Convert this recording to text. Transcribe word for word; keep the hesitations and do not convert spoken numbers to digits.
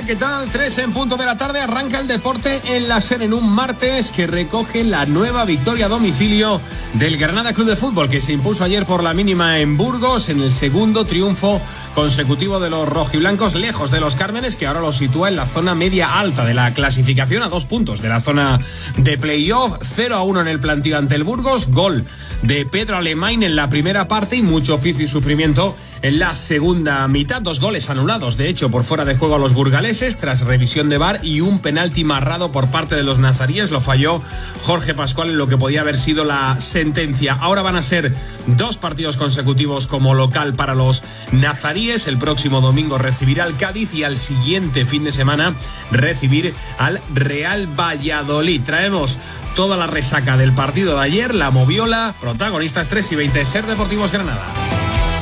¿qué tal? Tres en punto de la tarde, arranca el deporte en la SER en un martes que recoge la nueva victoria a domicilio del Granada Club de Fútbol, que se impuso ayer por la mínima en Burgos en el segundo triunfo consecutivo de los rojiblancos, lejos de los Cármenes, que ahora los sitúa en la zona media alta de la clasificación, a dos puntos de la zona de playoff. Cero a uno en el plantío ante el Burgos, gol de Pedro Alemán en la primera parte y mucho oficio y sufrimiento en la segunda mitad. Dos goles anulados, de hecho, por fuera de juego a los burgaleses tras revisión de V A R y un penalti marrado por parte de los nazaríes. Lo falló Jorge Pascual en lo que podía haber sido la sentencia. Ahora van a ser dos partidos consecutivos como local para los nazaríes. El próximo domingo recibir al Cádiz y al siguiente fin de semana recibir al Real Valladolid. Traemos toda la resaca del partido de ayer, la moviola, protagonistas tres y veinte, SER Deportivos Granada.